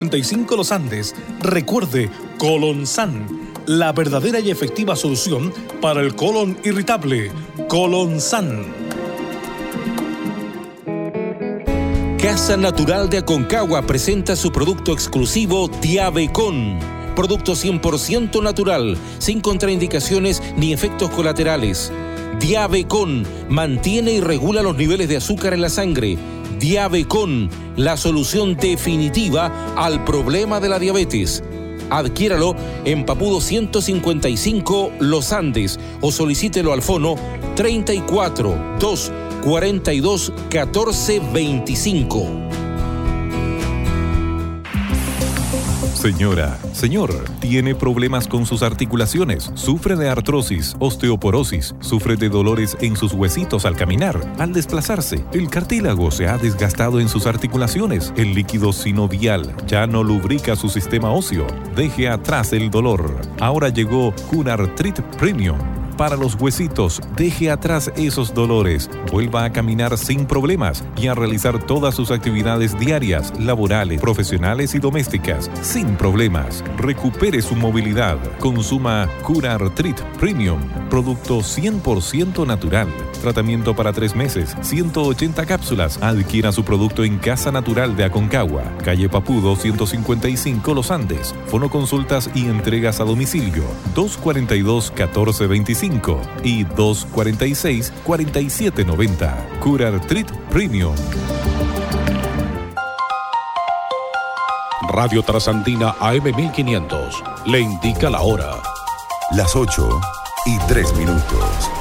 35 Los Andes. Recuerde, Colonsan, la verdadera y efectiva solución para el colon irritable. Colonsan. Casa Natural de Aconcagua presenta su producto exclusivo Diabecon. Producto 100% natural, sin contraindicaciones ni efectos colaterales. Diabecon mantiene y regula los niveles de azúcar en la sangre. Diabecon, la solución definitiva al problema de la diabetes. Adquiéralo en Papudo 155 Los Andes o solicítelo al fono 34 2 42 14 25. Señora, señor, ¿tiene problemas con sus articulaciones? ¿Sufre de artrosis, osteoporosis? ¿Sufre de dolores en sus huesitos al caminar, al desplazarse? ¿El cartílago se ha desgastado en sus articulaciones? ¿El líquido sinovial ya no lubrica su sistema óseo? Deje atrás el dolor. Ahora llegó Cunartrit Premium. Para los huesitos, deje atrás esos dolores, vuelva a caminar sin problemas y a realizar todas sus actividades diarias, laborales, profesionales y domésticas sin problemas. Recupere su movilidad. Consuma Cunartrit Premium, producto 100% natural. Tratamiento para 3 meses, 180 cápsulas. Adquiera su producto en Casa Natural de Aconcagua, calle Papudo 155 Los Andes. Fonoconsultas y entregas a domicilio 242-1425 y 246-4790. Cunartrit Premium. Radio Trasandina AM 1500 le indica la hora. Las 8:03.